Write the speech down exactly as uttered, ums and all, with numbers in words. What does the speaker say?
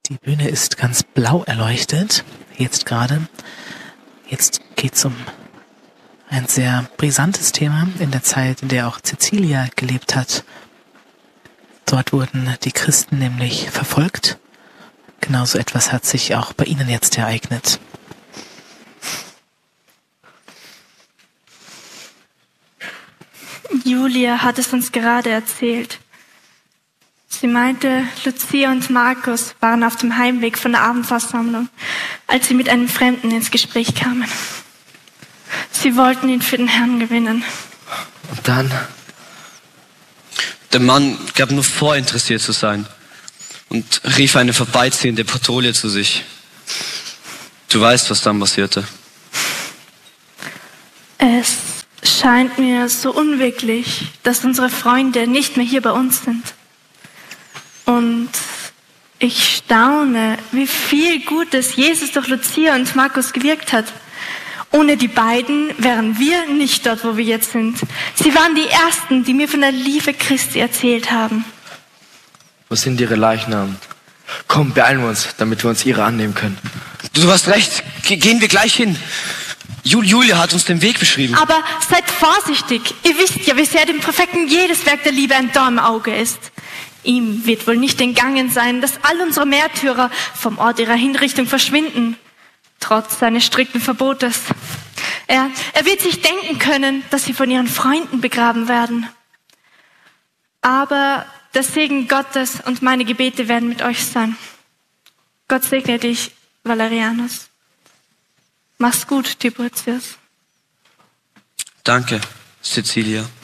Die Bühne ist ganz blau erleuchtet, jetzt gerade. Jetzt geht es um ein sehr brisantes Thema in der Zeit, in der auch Cecilia gelebt hat. Dort wurden die Christen nämlich verfolgt. Genauso etwas hat sich auch bei Ihnen jetzt ereignet. Julia hat es uns gerade erzählt. Sie meinte, Lucia und Markus waren auf dem Heimweg von der Abendversammlung, als sie mit einem Fremden ins Gespräch kamen. Sie wollten ihn für den Herrn gewinnen. Und dann? Der Mann gab nur vor, interessiert zu sein und rief eine vorbeiziehende Patrouille zu sich. Du weißt, was dann passierte. Es scheint mir so unwirklich, dass unsere Freunde nicht mehr hier bei uns sind. Und ich staune, wie viel Gutes Jesus durch Lucia und Markus gewirkt hat. Ohne die beiden wären wir nicht dort, wo wir jetzt sind. Sie waren die Ersten, die mir von der Liebe Christi erzählt haben. Wo sind ihre Leichnam? Komm, beeilen wir uns, damit wir uns ihre annehmen können. Du hast recht, Ge- gehen wir gleich hin. Jul- Julia hat uns den Weg beschrieben. Aber seid vorsichtig. Ihr wisst ja, wie sehr dem Propheten jedes Werk der Liebe ein Dorn im Auge ist. Ihm wird wohl nicht entgangen sein, dass all unsere Märtyrer vom Ort ihrer Hinrichtung verschwinden, trotz seines strikten Verbotes. Er, er wird sich denken können, dass sie von ihren Freunden begraben werden. Aber der Segen Gottes und meine Gebete werden mit euch sein. Gott segne dich, Valerianus. Mach's gut, Tiberius. Danke, Cecilia.